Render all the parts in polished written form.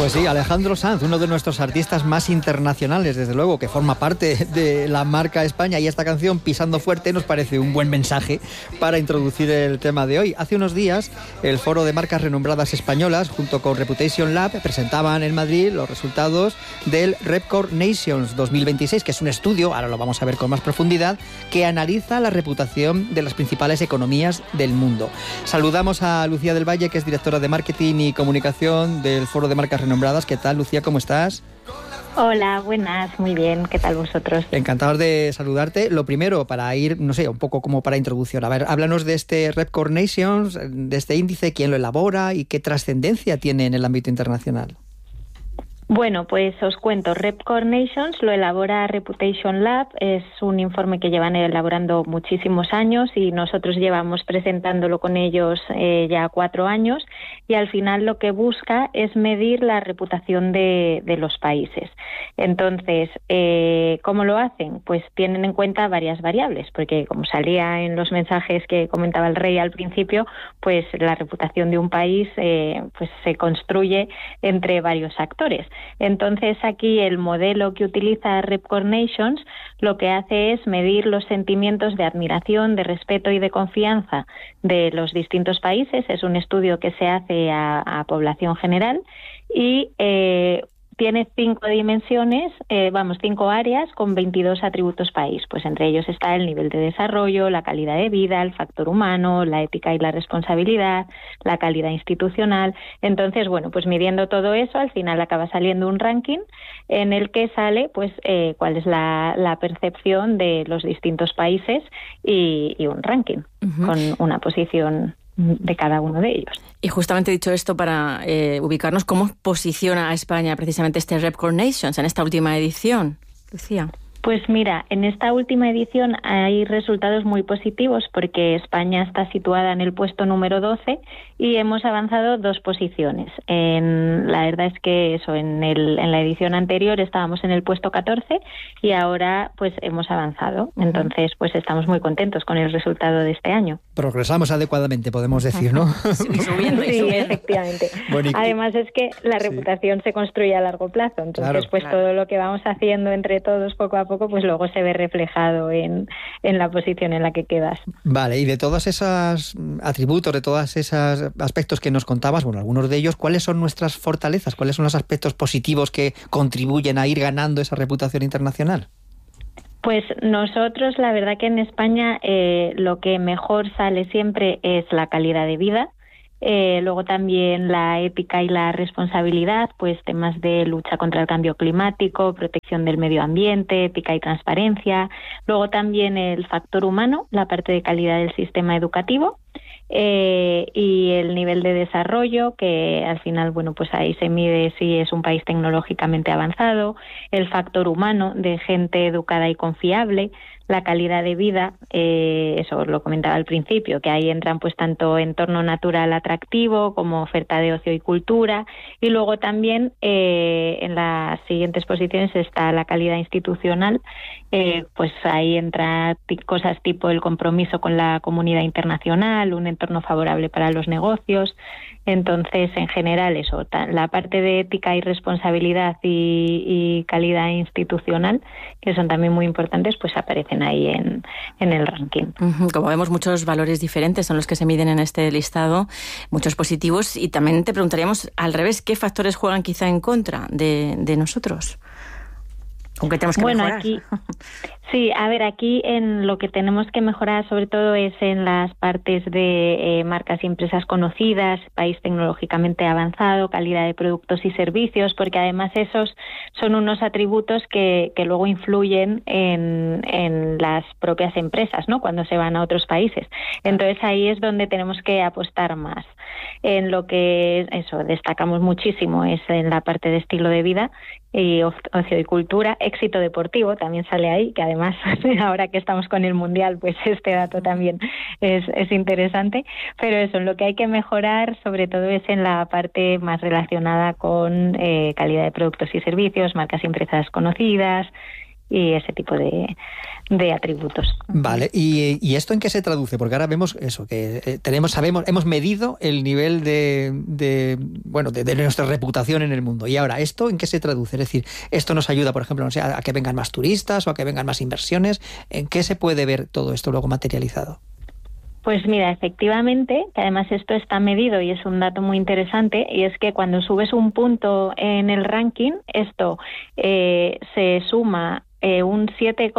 Pues sí, Alejandro Sanz, uno de nuestros artistas más internacionales, desde luego, que forma parte de la marca España, y esta canción, Pisando Fuerte, nos parece un buen mensaje para introducir el tema de hoy. Hace unos días, el Foro de Marcas Renombradas Españolas, junto con Reputation Lab, presentaban en Madrid los resultados del Repcore Nations 2026, que es un estudio, ahora lo vamos a ver con más profundidad, que analiza la reputación de las principales economías del mundo. Saludamos a Lucía del Valle, que es directora de Marketing y Comunicación del Foro de Marcas Renombradas. ¿Qué tal, Lucía? ¿Cómo estás? Hola, buenas, muy bien. ¿Qué tal vosotros? Encantados de saludarte. Lo primero, para ir, no sé, un poco como para introducción. A ver, háblanos de este Repcore Nations, de este índice, quién lo elabora y qué trascendencia tiene en el ámbito internacional. Bueno, pues os cuento. Repcore Nations lo elabora Reputation Lab. Es un informe que llevan elaborando muchísimos años y nosotros llevamos presentándolo con ellos ya 4 años, y al final lo que busca es medir la reputación de los países. Entonces, ¿cómo lo hacen? Pues tienen en cuenta varias variables, porque como salía en los mensajes que comentaba el rey al principio, pues la reputación de un país pues se construye entre varios actores. Entonces, aquí el modelo que utiliza Repcore Nations lo que hace es medir los sentimientos de admiración, de respeto y de confianza de los distintos países. Es un estudio que se hace a población general y tiene 5 dimensiones, 5 áreas con 22 atributos país. Pues entre ellos está el nivel de desarrollo, la calidad de vida, el factor humano, la ética y la responsabilidad, la calidad institucional. Entonces, bueno, pues midiendo todo eso, al final acaba saliendo un ranking en el que sale pues cuál es la percepción de los distintos países y un ranking con una posición de cada uno de ellos. Y justamente dicho esto, para ubicarnos, ¿cómo posiciona a España precisamente este Repcore Nations en esta última edición, Lucía? Pues mira, en esta última edición hay resultados muy positivos porque España está situada en el puesto número 12 y hemos avanzado 2 posiciones. La verdad es que en la edición anterior estábamos en el puesto 14 y ahora pues hemos avanzado. Entonces pues estamos muy contentos con el resultado de este año. Progresamos adecuadamente, podemos decir, ¿no? Subiendo. Sí, efectivamente. Bueno, además es que la reputación se construye a largo plazo. Entonces todo lo que vamos haciendo entre todos poco a poco pues luego se ve reflejado en la posición en la que quedas. Vale, y de todos esos atributos, de todos esos aspectos que nos contabas, bueno, algunos de ellos, ¿cuáles son nuestras fortalezas? ¿Cuáles son los aspectos positivos que contribuyen a ir ganando esa reputación internacional? Pues nosotros, la verdad que en España lo que mejor sale siempre es la calidad de vida. Luego también la ética y la responsabilidad, pues temas de lucha contra el cambio climático, protección del medio ambiente, ética y transparencia. Luego también el factor humano, la parte de calidad del sistema educativo. Y el nivel de desarrollo, que al final, bueno, pues ahí se mide si es un país tecnológicamente avanzado, el factor humano de gente educada y confiable, la calidad de vida, eso lo comentaba al principio, que ahí entran pues tanto entorno natural atractivo como oferta de ocio y cultura, y luego también en las siguientes posiciones está la calidad institucional, pues ahí entra cosas tipo el compromiso con la comunidad internacional, un entorno favorable para los negocios. Entonces, en general, eso, la parte de ética y responsabilidad y calidad institucional, que son también muy importantes, pues aparecen ahí en el ranking. Como vemos, muchos valores diferentes son los que se miden en este listado, muchos positivos, y también te preguntaríamos al revés, ¿qué factores juegan quizá en contra de nosotros? ¿Con qué tenemos que mejorar? Aquí en lo que tenemos que mejorar sobre todo es en las partes de marcas y empresas conocidas, país tecnológicamente avanzado, calidad de productos y servicios, porque además esos son unos atributos que luego influyen en las propias empresas, ¿no? Cuando se van a otros países. Entonces ahí es donde tenemos que apostar más. En lo que destacamos muchísimo es en la parte de estilo de vida y ocio y cultura, éxito deportivo también sale ahí, que además ahora que estamos con el Mundial, pues este dato también es interesante, pero eso, lo que hay que mejorar sobre todo es en la parte más relacionada con calidad de productos y servicios, marcas y empresas conocidas, ese tipo de atributos. Vale, ¿y esto en qué se traduce? Porque ahora vemos eso, que hemos medido el nivel de nuestra reputación en el mundo. Y ahora, ¿esto en qué se traduce? Es decir, ¿esto nos ayuda, por ejemplo, no sé, a que vengan más turistas o a que vengan más inversiones? ¿En qué se puede ver todo esto luego materializado? Pues mira, efectivamente, que además esto está medido y es un dato muy interesante, y es que cuando subes un punto en el ranking, esto se suma un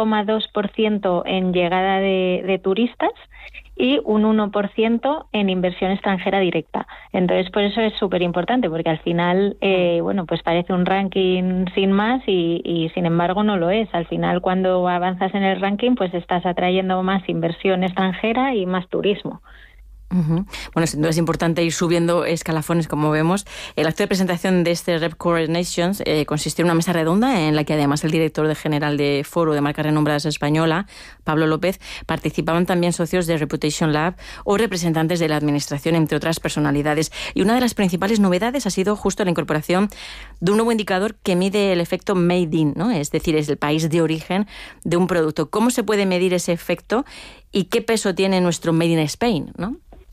7,2% en llegada de turistas y un 1% en inversión extranjera directa. Entonces, por eso es súper importante, porque al final, pues parece un ranking sin más y sin embargo no lo es. Al final, cuando avanzas en el ranking, pues estás atrayendo más inversión extranjera y más turismo. Uh-huh. Bueno, sin duda es importante ir subiendo escalafones, como vemos. El acto de presentación de este Repcore Nations consistió en una mesa redonda en la que además el director general de Foro de Marcas Renombradas Española, Pablo López, participaban también socios de Reputation Lab o representantes de la administración, entre otras personalidades. Y una de las principales novedades ha sido justo la incorporación de un nuevo indicador que mide el efecto Made in, ¿no? Es decir, es el país de origen de un producto. ¿Cómo se puede medir ese efecto y qué peso tiene nuestro Made in Spain, ¿no?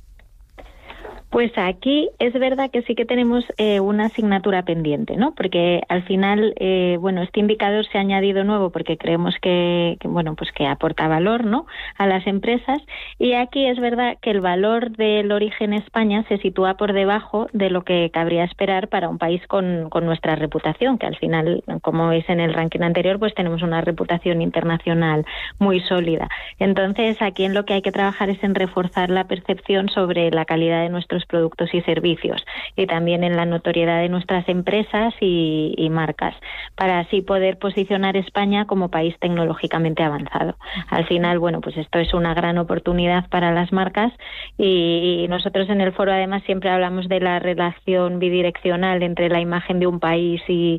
Pues aquí es verdad que sí que tenemos una asignatura pendiente, ¿no? Porque al final, este indicador se ha añadido nuevo porque creemos que aporta valor, ¿no?, a las empresas, y aquí es verdad que el valor del origen España se sitúa por debajo de lo que cabría esperar para un país con nuestra reputación, que al final, como veis en el ranking anterior, pues tenemos una reputación internacional muy sólida. Entonces, aquí en lo que hay que trabajar es en reforzar la percepción sobre la calidad de nuestros productos y servicios, y también en la notoriedad de nuestras empresas y marcas, para así poder posicionar España como país tecnológicamente avanzado. Al final, pues esto es una gran oportunidad para las marcas, y nosotros en el foro además siempre hablamos de la relación bidireccional entre la imagen de un país y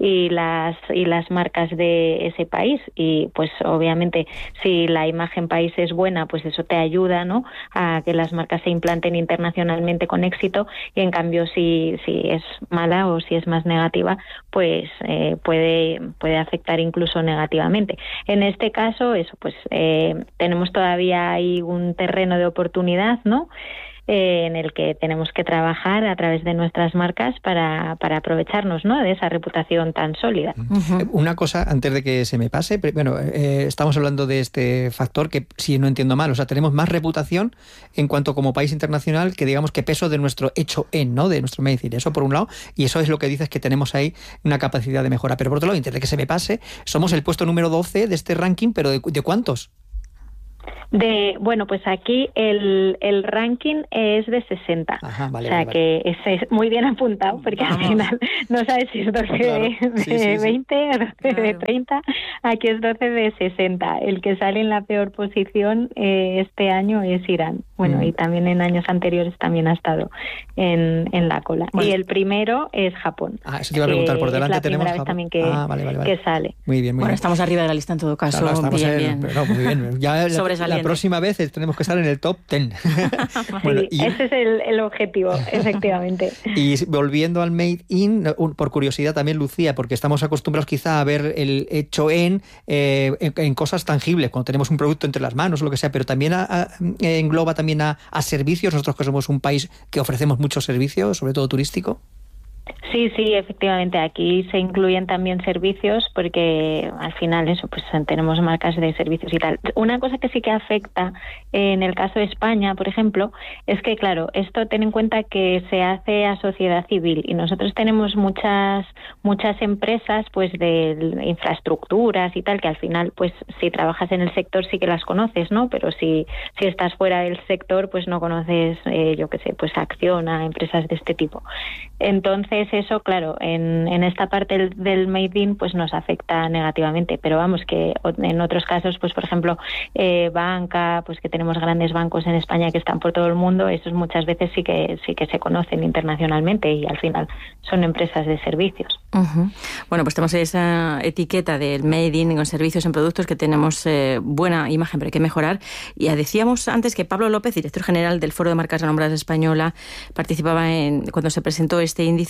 las marcas de ese país, y pues obviamente si la imagen país es buena, pues eso te ayuda, ¿no?, a que las marcas se implanten internacionalmente con éxito, y en cambio si es mala o si es más negativa, pues puede afectar incluso negativamente. En este caso, tenemos todavía ahí un terreno de oportunidad, ¿no?, en el que tenemos que trabajar a través de nuestras marcas para aprovecharnos, ¿no?, de esa reputación tan sólida. Uh-huh. Una cosa antes de que se me pase, estamos hablando de este factor que, si no entiendo mal, tenemos más reputación en cuanto como país internacional que, digamos, que peso de nuestro hecho en, ¿no?, de nuestro made in. Eso por un lado, y eso es lo que dices, que tenemos ahí una capacidad de mejora. Pero por otro lado, antes de que se me pase, somos el puesto número 12 de este ranking, pero ¿de cuántos? Pues aquí el ranking es de 60. Ajá, vale, o sea, vale. Que es muy bien apuntado, porque al final no sabes si es 12 de 20 o 12 de 30. Aquí es 12 de 60. El que sale en la peor posición este año es Irán. Y también en años anteriores también ha estado en la cola. Bueno. Y el primero es Japón. Eso te iba a preguntar. Por delante tenemos Japón. También que sale. Muy bien, muy bien. Estamos arriba de la lista en todo caso. Claro, bien. Muy bien. Ya la próxima vez tenemos que estar en el top 10. Ese es el objetivo, efectivamente. Y volviendo al Made in, por curiosidad también, Lucía, porque estamos acostumbrados quizá a ver el hecho en cosas tangibles, cuando tenemos un producto entre las manos o lo que sea, pero también engloba también a servicios. Nosotros que somos un país que ofrecemos muchos servicios, sobre todo turístico. Sí, efectivamente. Aquí se incluyen también servicios porque al final tenemos marcas de servicios y tal. Una cosa que sí que afecta en el caso de España, por ejemplo, es que, claro, esto ten en cuenta que se hace a sociedad civil y nosotros tenemos muchas empresas de infraestructuras y tal, que al final, si trabajas en el sector sí que las conoces, ¿no? Pero si estás fuera del sector, no conoces, Acciona, empresas de este tipo. Entonces, eso, claro, en esta parte del Made in nos afecta negativamente, pero vamos, que en otros casos, por ejemplo, banca, que tenemos grandes bancos en España que están por todo el mundo, esos muchas veces sí que se conocen internacionalmente y al final son empresas de servicios. Uh-huh. Bueno, tenemos esa etiqueta del Made in con servicios en productos que tenemos buena imagen, pero hay que mejorar. Y ya decíamos antes que Pablo López, director general del Foro de Marcas Renombradas Española, participaba cuando se presentó este índice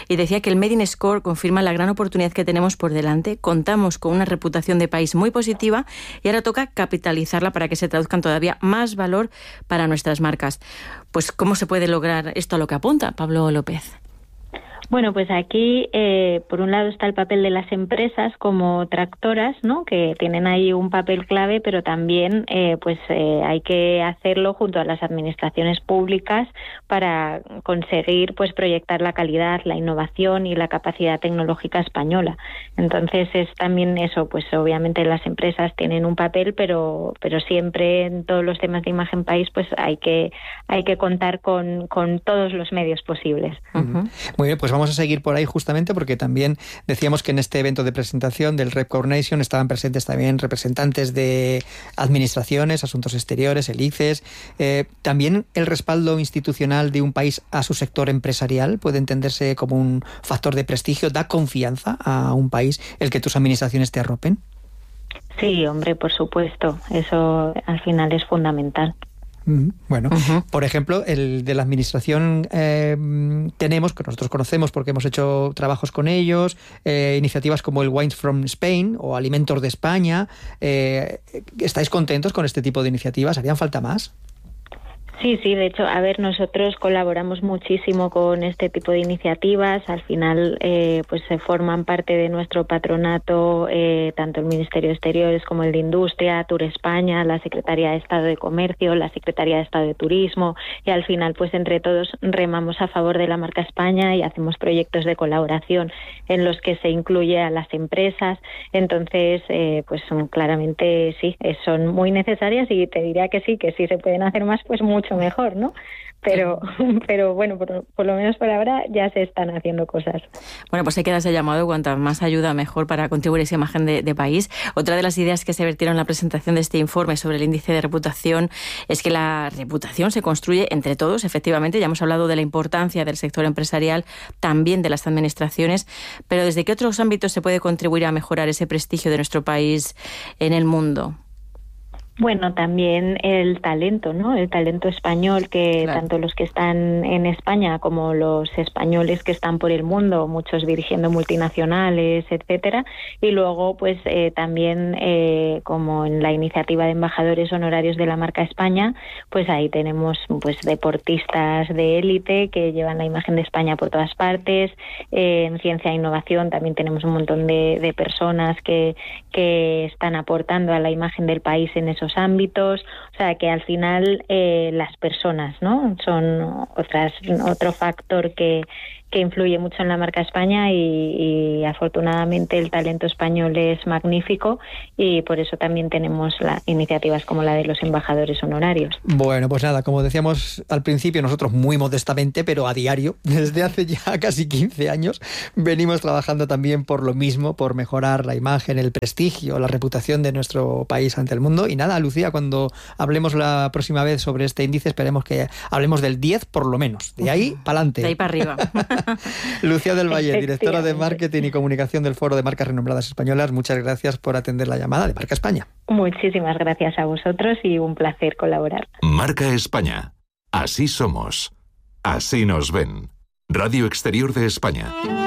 y decía que el Made in Score confirma la gran oportunidad que tenemos por delante. Contamos con una reputación de país muy positiva y ahora toca capitalizarla para que se traduzcan todavía más valor para nuestras marcas. Pues, ¿cómo se puede lograr esto a lo que apunta Pablo López? Bueno, pues aquí, por un lado está el papel de las empresas como tractoras, ¿no?, que tienen ahí un papel clave, pero también hay que hacerlo junto a las administraciones públicas para conseguir pues proyectar la calidad, la innovación y la capacidad tecnológica española. Entonces es también eso, pues obviamente las empresas tienen un papel, pero siempre en todos los temas de imagen país pues hay que contar con todos los medios posibles. Uh-huh. Muy bien, pues vamos a seguir por ahí justamente porque también decíamos que en este evento de presentación del Repcore Nation estaban presentes también representantes de administraciones, asuntos exteriores, el ICES. También el respaldo institucional de un país a su sector empresarial puede entenderse como un factor de prestigio. ¿Da confianza a un país el que tus administraciones te arropen? Sí, hombre, por supuesto. Eso al final es fundamental. Bueno, por ejemplo, el de la administración tenemos, que nosotros conocemos porque hemos hecho trabajos con ellos, iniciativas como el Wines from Spain o Alimentos de España. ¿Estáis contentos con este tipo de iniciativas? ¿Harían falta más? Sí, de hecho, nosotros colaboramos muchísimo con este tipo de iniciativas. Al final, pues se forman parte de nuestro patronato, tanto el Ministerio de Exteriores como el de Industria, Tour España, la Secretaría de Estado de Comercio, la Secretaría de Estado de Turismo, y al final, pues entre todos remamos a favor de la marca España y hacemos proyectos de colaboración en los que se incluye a las empresas. Entonces, pues claramente sí, son muy necesarias y te diría que sí se pueden hacer más, pues mucho mejor, ¿no? Pero bueno, por lo menos por ahora ya se están haciendo cosas. Bueno, pues hay que darse llamado, cuanta más ayuda mejor para contribuir a esa imagen de país. Otra de las ideas que se vertieron en la presentación de este informe sobre el índice de reputación es que la reputación se construye entre todos, efectivamente. Ya hemos hablado de la importancia del sector empresarial, también de las administraciones, pero ¿desde qué otros ámbitos se puede contribuir a mejorar ese prestigio de nuestro país en el mundo? Bueno, también el talento, ¿no? El talento español, que claro, tanto los que están en España como los españoles que están por el mundo, muchos dirigiendo multinacionales, etcétera, y luego pues también como en la iniciativa de embajadores honorarios de la marca España, pues ahí tenemos pues deportistas de élite que llevan la imagen de España por todas partes. En ciencia e innovación también tenemos un montón de personas que están aportando a la imagen del país en esos ámbitos. O sea que al final las personas, ¿no?, son otro factor que influye mucho en la marca España y afortunadamente el talento español es magnífico y por eso también tenemos iniciativas como la de los embajadores honorarios. Bueno, pues nada, como decíamos al principio, nosotros muy modestamente, pero a diario, desde hace ya casi 15 años, venimos trabajando también por lo mismo, por mejorar la imagen, el prestigio, la reputación de nuestro país ante el mundo. Y nada, Lucía, cuando hablemos la próxima vez sobre este índice, esperemos que hablemos del 10 por lo menos. De ahí para adelante. De ahí para arriba. Lucía del Valle, directora de Marketing y Comunicación del Foro de Marcas Renombradas Españolas, muchas gracias por atender la llamada de Marca España. Muchísimas gracias a vosotros y un placer colaborar. Marca España. Así somos. Así nos ven. Radio Exterior de España.